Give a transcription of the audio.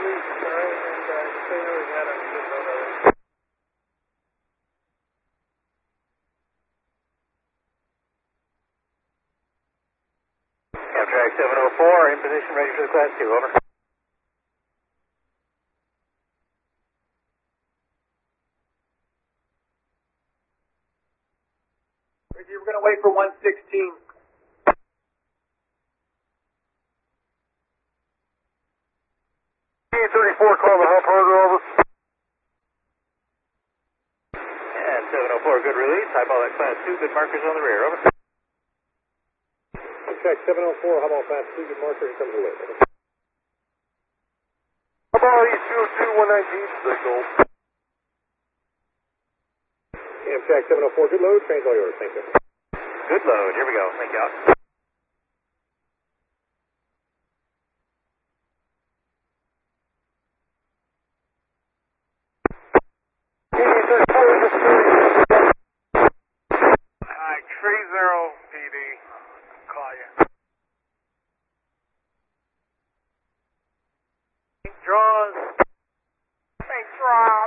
release, all right, and just so you know we've had a good load already. Amtrak 704, in position, ready for the Class 2, over. We're going to wait for 116. 34, call the hop harder, over. And 704, good release. Highball at Class 2, good markers on the rear, over. Check 704, Highball Class 2, good markers, comes away. Highball East 202, 119, signal. Amtrak 704, good load, train's all yours, thank you. Good load, here we go, thank you. Tree Zero PD, call you. Draws. Thanks, Rob.